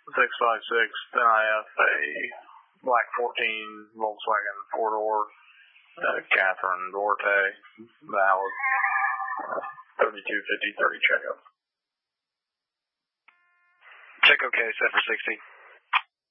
656. Then I have a black 14 Volkswagen 4-door, Catherine Duarte. That was 3250 30 checkup. Check okay, set for 60.